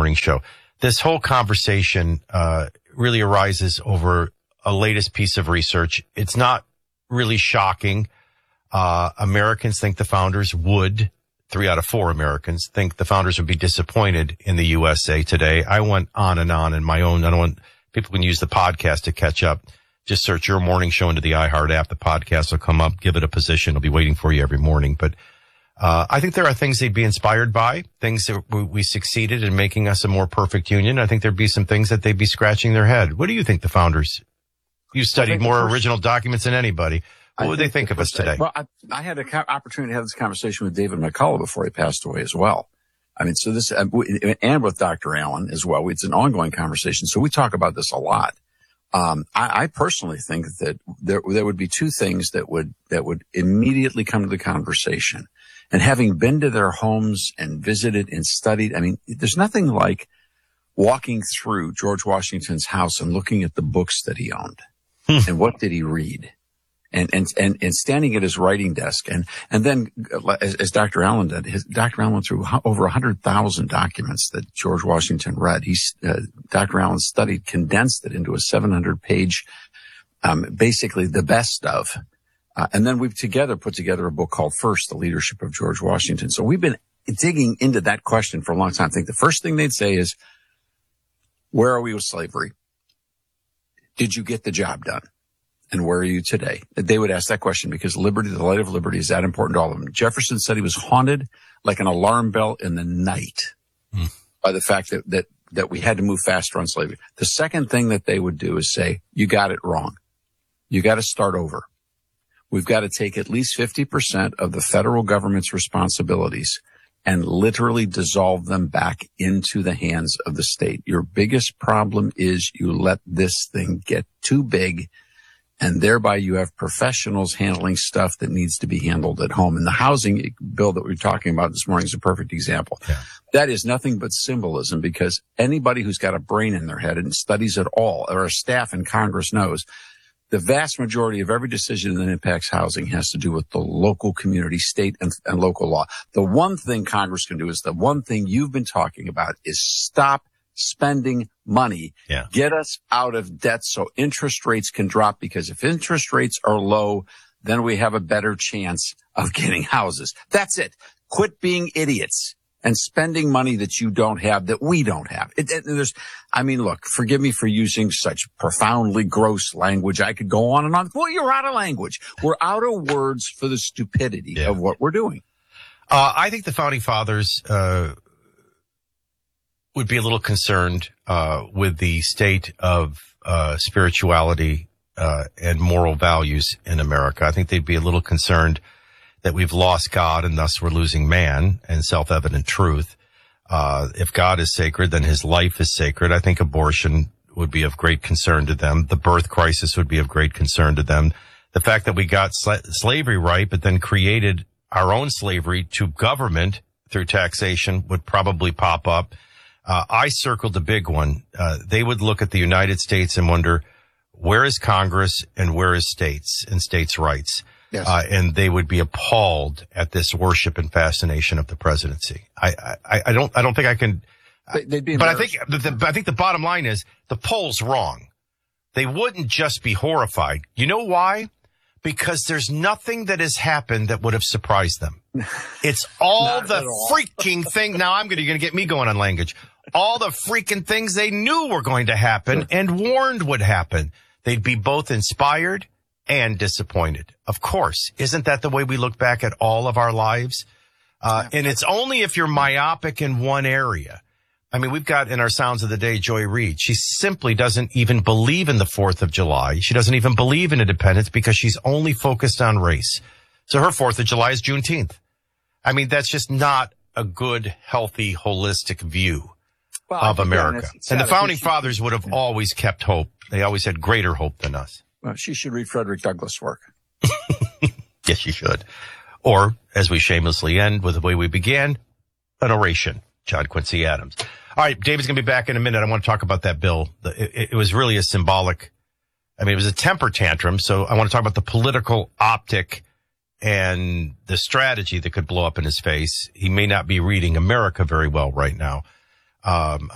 morning show. This whole conversation really arises over a latest piece of research. It's not really shocking. Americans think the founders would. 3 out of 4 Americans think the founders would be disappointed in the USA today. I went on and on in my own. I don't want people can use the podcast to catch up. Just search Your Morning Show into the iHeart app. The podcast will come up. Give it a position. It'll be waiting for you every morning. But I think there are things they'd be inspired by, things that we succeeded in making us a more perfect union. I think there'd be some things that they'd be scratching their head. What do you think the founders? You studied more original documents than anybody. What would they think of us today? Well, I had an opportunity to have this conversation with David McCullough before he passed away as well. I mean, so this, and with Dr. Allen as well. It's an ongoing conversation. So we talk about this a lot. I personally think that there would be 2 things that would immediately come to the conversation. And having been to their homes and visited and studied, I mean, there's nothing like walking through George Washington's house and looking at the books that he owned. And what did he read? And standing at his writing desk. And then, as Dr. Allen did, Dr. Allen went through over 100,000 documents that George Washington read. Dr. Allen studied, condensed it into a 700-page, basically the best of. And then we've together put together a book called First, The Leadership of George Washington. So we've been digging into that question for a long time. I think the first thing they'd say is, where are we with slavery? Did you get the job done? And where are you today? They would ask that question because liberty, the light of liberty, is that important to all of them. Jefferson said he was haunted like an alarm bell in the night by the fact that we had to move faster on slavery. The second thing that they would do is say, you got it wrong. You got to start over. We've got to take at least 50% of the federal government's responsibilities and literally dissolve them back into the hands of the state. Your biggest problem is you let this thing get too big, and thereby you have professionals handling stuff that needs to be handled at home. And the housing bill that we're talking about this morning is a perfect example. Yeah. That is nothing but symbolism, because anybody who's got a brain in their head and studies at all, or a staff in Congress, knows the vast majority of every decision that impacts housing has to do with the local community, state, and local law. The one thing Congress can do is the one thing you've been talking about is stop spending money. Yeah. Get us out of debt so interest rates can drop, because if interest rates are low, then we have a better chance of getting houses. That's it. Quit being idiots and spending money that you don't have, that we don't have. Look, forgive me for using such profoundly gross language. I could go on and on. Well, you're out of language. We're out of words for the stupidity of what we're doing. I think the founding fathers would be a little concerned with the state of spirituality and moral values in America. I think they'd be a little concerned that we've lost God and thus we're losing man and self-evident truth. If God is sacred, then his life is sacred. I think abortion would be of great concern to them. The birth crisis would be of great concern to them. The fact that we got slavery right, but then created our own slavery to government through taxation would probably pop up. I circled the big one. They would look at the United States and wonder, where is Congress and where is states and states' rights? Yes. And they would be appalled at this worship and fascination of the presidency. I don't think I can. They'd be but I think the bottom line is the poll's wrong. They wouldn't just be horrified. You know why? Because there's nothing that has happened that would have surprised them. It's all the freaking thing. Now you're going to get me going on language. All the freaking things they knew were going to happen and warned would happen. They'd be both inspired and disappointed. Of course. Isn't that the way we look back at all of our lives? And it's only if you're myopic in one area. I mean, we've got in our Sounds of the Day, Joy Reid. She simply doesn't even believe in the 4th of July. She doesn't even believe in independence because she's only focused on race. So her 4th of July is Juneteenth. I mean, that's just not a good, healthy, holistic view of America. And the founding fathers would have always kept hope. They always had greater hope than us. Well, she should read Frederick Douglass' work. Yes, she should. Or, as we shamelessly end with the way we began, an oration, John Quincy Adams. All right, David's going to be back in a minute. I want to talk about that bill. It was really a symbolic, it was a temper tantrum. So I want to talk about the political optic and the strategy that could blow up in his face. He may not be reading America very well right now.